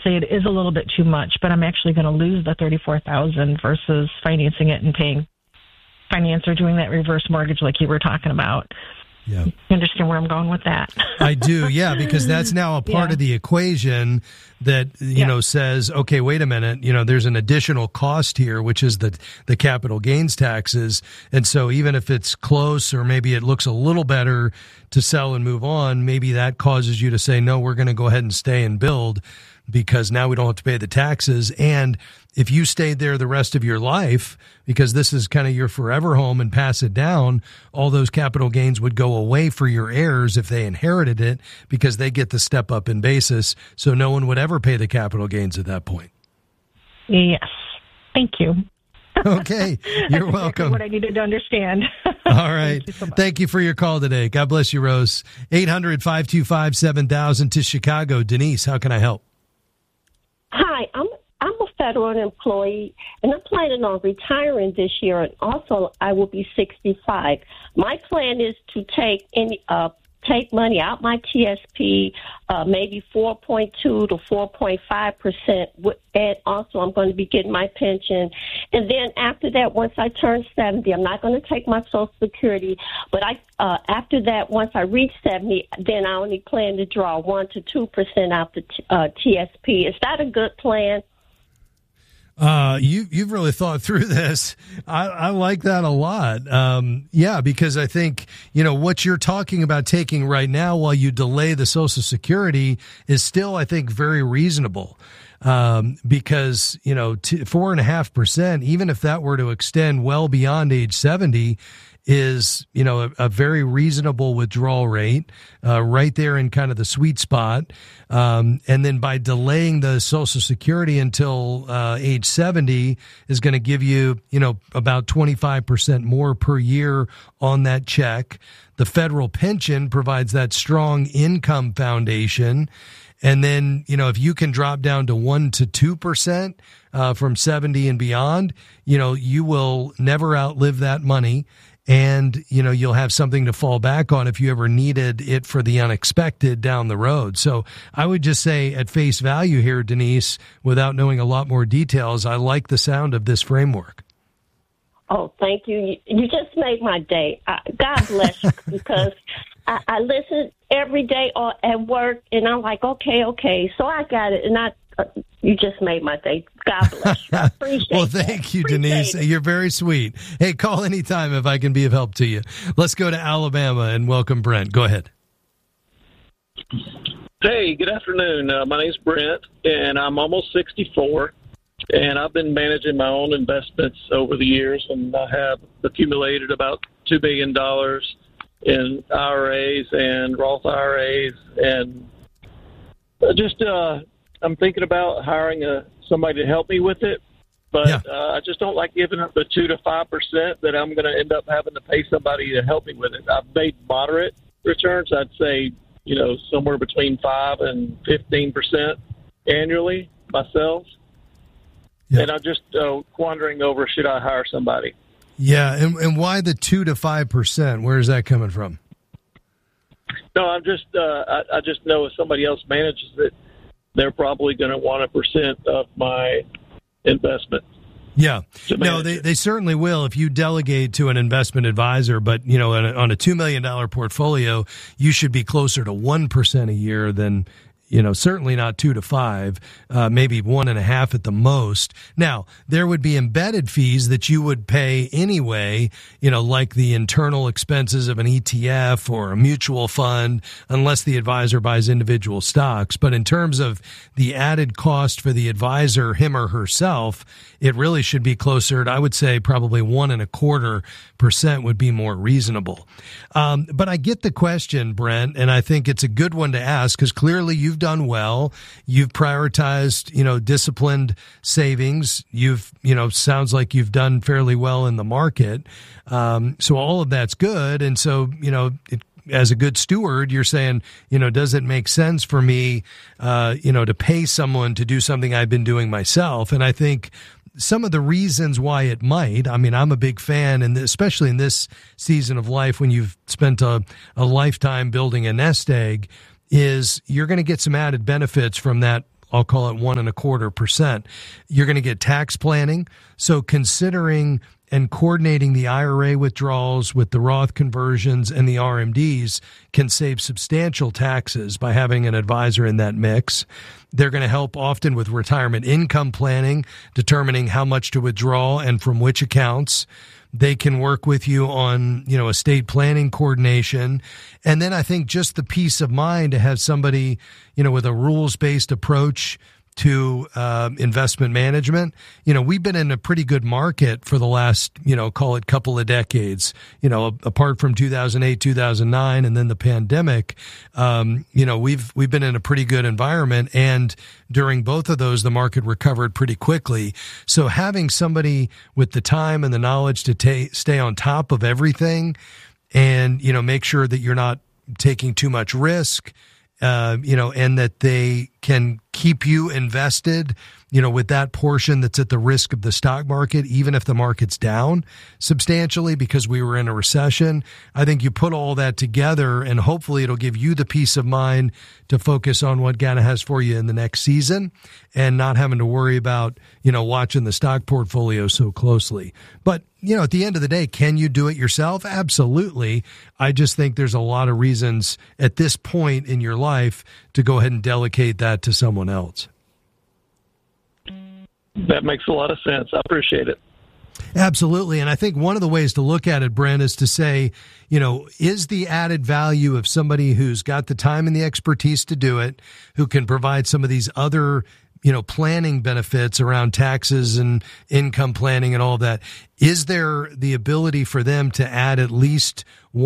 say it is a little bit too much, but I'm actually going to lose the $34,000 versus financing it and paying finance or doing that reverse mortgage like you were talking about. Yeah. You understand where I'm going with that? I do, yeah, because that's now a part of the equation that, you know, says, okay, wait a minute, you know, there's an additional cost here, which is the capital gains taxes. And so even if it's close or maybe it looks a little better to sell and move on, maybe that causes you to say, no, we're going to go ahead and stay and build because now we don't have to pay the taxes. And if you stayed there the rest of your life, because this is kind of your forever home and pass it down, all those capital gains would go away for your heirs if they inherited it because they get the step up in basis. So no one would ever pay the capital gains at that point. Yes. Thank you. Okay. You're welcome. Exactly what I needed to understand. All right. Thank you for your call today. God bless you, Rose. 800-525-7000 to Chicago. Denise, how can I help? Hi, I'm a federal employee, and I'm planning on retiring this year, and also I will be 65. My plan is to take money out my TSP, maybe 4.2 to 4.5%, and also I'm going to be getting my pension. And then after that, once I turn 70, I'm not going to take my Social Security, but after that, once I reach 70, then I only plan to draw 1 to 2% out the TSP. Is that a good plan? You've really thought through this. I like that a lot. Yeah, because I think, you know, what you're talking about taking right now while you delay the Social Security is still, I think, very reasonable. Because, you know, 4.5%, even if that were to extend well beyond age 70, is, you know, a very reasonable withdrawal rate, right there in kind of the sweet spot. And then by delaying the Social Security until age 70 is going to give you, you know, about 25% more per year on that check. The federal pension provides that strong income foundation. And then, you know, if you can drop down to 1 to 2% from 70 and beyond, you know, you will never outlive that money. And, you know, you'll have something to fall back on if you ever needed it for the unexpected down the road. So I would just say at face value here, Denise, without knowing a lot more details, I like the sound of this framework. Oh, thank you. You just made my day. God bless you, because I listen every day at work, and I'm like, okay. So I got it, and you just made my day. God bless you. I appreciate Well, thank you, Denise. You're very sweet. Hey, call anytime if I can be of help to you. Let's go to Alabama and welcome Brent. Go ahead. Hey, good afternoon. My name's Brent, and I'm almost 64, and I've been managing my own investments over the years, and I have accumulated about $2 billion in IRAs and Roth IRAs, and just I'm thinking about hiring somebody to help me with it, but I just don't like giving up the 2 to 5% that I'm going to end up having to pay somebody to help me with it. I've made moderate returns. I'd say, you know, somewhere between 5 and 15% annually myself. Yeah. And I'm just wondering over, should I hire somebody? Yeah, and why the 2 to 5%? Where is that coming from? No, I'm just I just know if somebody else manages it, they're probably going to want 1% of my investment. Yeah. No, they certainly will if you delegate to an investment advisor. But, you know, on a $2 million portfolio, you should be closer to 1% a year than, you know, certainly not 2 to 5, maybe 1.5 at the most. Now, there would be embedded fees that you would pay anyway, you know, like the internal expenses of an ETF or a mutual fund, unless the advisor buys individual stocks. But in terms of the added cost for the advisor, him or herself, it really should be closer to, I would say, probably 1.25% would be more reasonable. But I get the question, Brent, and I think it's a good one to ask because clearly you've done well. You've prioritized, you know, disciplined savings. You've, you know, sounds like you've done fairly well in the market. So all of that's good. And so, you know, as a good steward, you're saying, you know, does it make sense for me, you know, to pay someone to do something I've been doing myself? And I think some of the reasons why it might, I mean, I'm a big fan, and especially in this season of life when you've spent a lifetime building a nest egg, is you're going to get some added benefits from that I'll call it 1.25%. You're going to get tax planning. So considering and coordinating the IRA withdrawals with the Roth conversions and the RMDs can save substantial taxes by having an advisor in that mix. They're going to help often with retirement income planning, determining how much to withdraw and from which accounts. They can work with you on, estate planning coordination. And then I think just the peace of mind to have somebody, with a rules-based approach to investment management. We've been in a pretty good market for the last, call it couple of decades, apart from 2008, 2009, and then the pandemic. We've been in a pretty good environment. And during both of those, the market recovered pretty quickly. So having somebody with the time and the knowledge to stay on top of everything and, make sure that you're not taking too much risk, and that they can keep you invested, with that portion that's at the risk of the stock market, even if the market's down substantially because we were in a recession. I think you put all that together and hopefully it'll give you the peace of mind to focus on what Gannett has for you in the next season and not having to worry about, watching the stock portfolio so closely. But, at the end of the day, can you do it yourself? Absolutely. I just think there's a lot of reasons at this point in your life to go ahead and delegate that to someone else. That makes a lot of sense. I appreciate it. Absolutely. And I think one of the ways to look at it, Brent, is to say, is the added value of somebody who's got the time and the expertise to do it, who can provide some of these other planning benefits around taxes and income planning and all of that. Is there the ability for them to add at least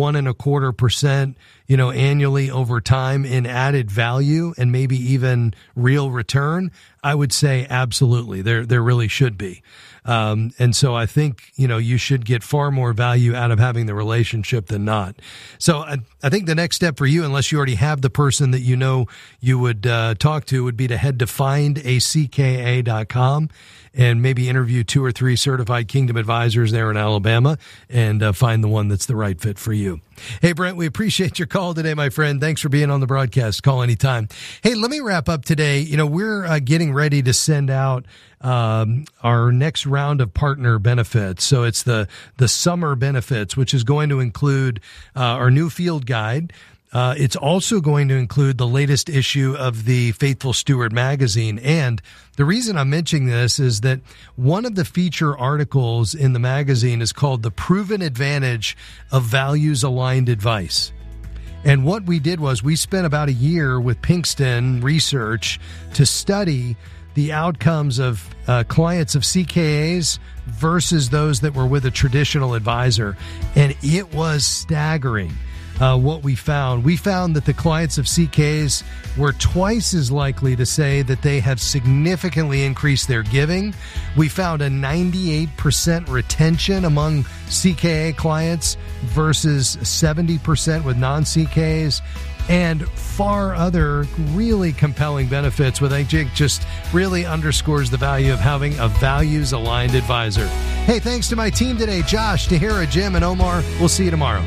1.25%, annually over time in added value and maybe even real return? I would say absolutely. There really should be. And so I think, you should get far more value out of having the relationship than not. So I think the next step for you, unless you already have the person that you would talk to, would be to head to findacka.com and maybe interview 2 or 3 certified Kingdom advisors there in Alabama and find the one that's the right fit for you. Hey, Brent, we appreciate your call today, my friend. Thanks for being on the broadcast. Call anytime. Hey, let me wrap up today. We're getting ready to send out our next round of partner benefits. So it's the summer benefits, which is going to include our new field guide. It's also going to include the latest issue of the Faithful Steward magazine. And the reason I'm mentioning this is that one of the feature articles in the magazine is called The Proven Advantage of Values-Aligned Advice. And what we did was we spent about a year with Pinkston Research to study the outcomes of clients of CKAs versus those that were with a traditional advisor. And it was staggering. What we found that the clients of CKAs were twice as likely to say that they have significantly increased their giving. We found a 98% retention among CKA clients versus 70% with non-CKAs, and far other really compelling benefits, which I think just really underscores the value of having a values-aligned advisor. Hey, thanks to my team today, Josh, Tahira, Jim, and Omar. We'll see you tomorrow.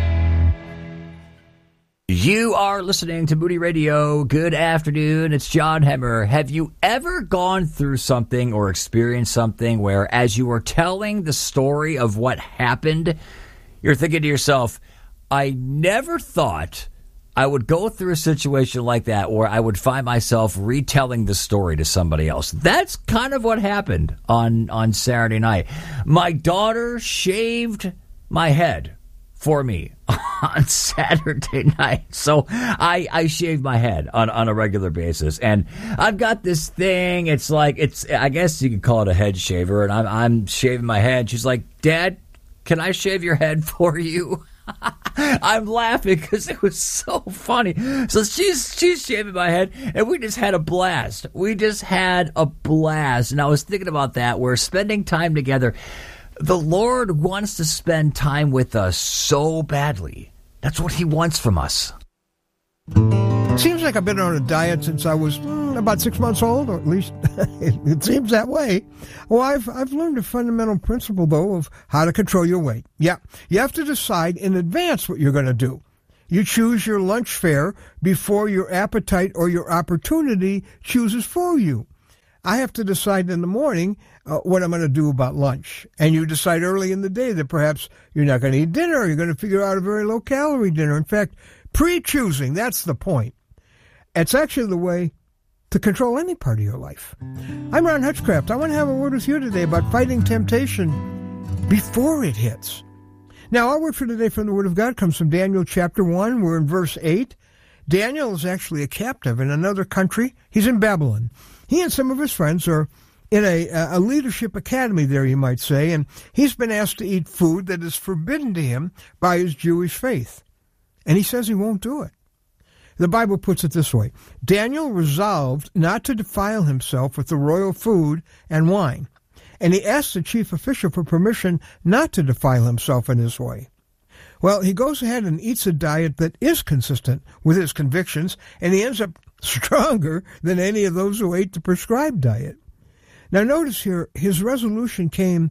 You are listening to Moody Radio. Good afternoon. It's John Hemmer. Have you ever gone through something or experienced something where as you were telling the story of what happened, you're thinking to yourself, I never thought I would go through a situation like that where I would find myself retelling the story to somebody else? That's kind of what happened on Saturday night. My daughter shaved my head for me on Saturday night. So I shave my head on a regular basis. And I've got this thing. I guess you could call it a head shaver. And I'm shaving my head. She's like, Dad, can I shave your head for you? I'm laughing because it was so funny. So she's shaving my head, and we just had a blast. And I was thinking about that. We're spending time together. The Lord wants to spend time with us so badly. That's what he wants from us. It seems like I've been on a diet since I was about 6 months old, or at least it seems that way. Well, I've learned a fundamental principle, though, of how to control your weight. Yeah, you have to decide in advance what you're going to do. You choose your lunch fare before your appetite or your opportunity chooses for you. I have to decide in the morning what I'm going to do about lunch. And you decide early in the day that perhaps you're not going to eat dinner. You're going to figure out a very low-calorie dinner. In fact, pre-choosing, that's the point. It's actually the way to control any part of your life. I'm Ron Hutchcraft. I want to have a word with you today about fighting temptation before it hits. Now, our word for today from the Word of God comes from Daniel chapter 1. We're in verse 8. Daniel is actually a captive in another country. He's in Babylon. He and some of his friends are in a leadership academy there, you might say, and he's been asked to eat food that is forbidden to him by his Jewish faith. And he says he won't do it. The Bible puts it this way. Daniel resolved not to defile himself with the royal food and wine, and he asked the chief official for permission not to defile himself in this way. Well, he goes ahead and eats a diet that is consistent with his convictions, and he ends up stronger than any of those who ate the prescribed diet. Now notice here, his resolution came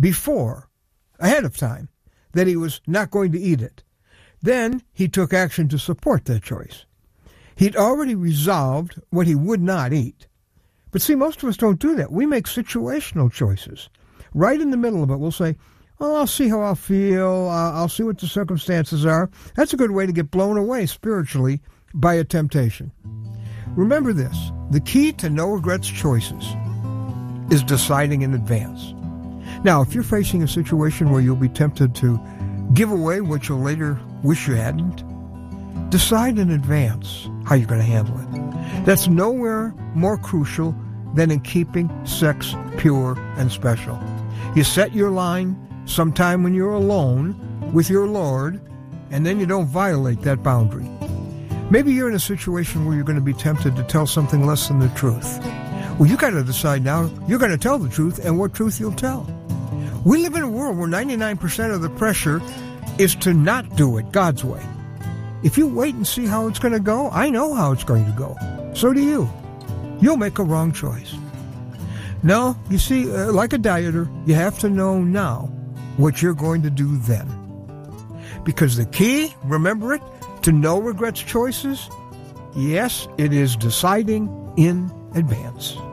ahead of time, that he was not going to eat it. Then he took action to support that choice. He'd already resolved what he would not eat. But see, most of us don't do that. We make situational choices. Right in the middle of it, we'll say, well, I'll see how I'll feel. I'll see what the circumstances are. That's a good way to get blown away spiritually by a temptation. Remember this. The key to no regrets choices is deciding in advance. Now, if you're facing a situation where you'll be tempted to give away what you'll later wish you hadn't, decide in advance how you're going to handle it. That's nowhere more crucial than in keeping sex pure and special. You set your line sometime when you're alone with your Lord, and then you don't violate that boundary. Maybe you're in a situation where you're going to be tempted to tell something less than the truth. Well, you got to decide now you're going to tell the truth and what truth you'll tell. We live in a world where 99% of the pressure is to not do it God's way. If you wait and see how it's going to go, I know how it's going to go. So do you. You'll make a wrong choice. No, you see, like a dieter, you have to know now what you're going to do then. Because the key, remember it, to no regrets choices, yes, it is deciding in advance.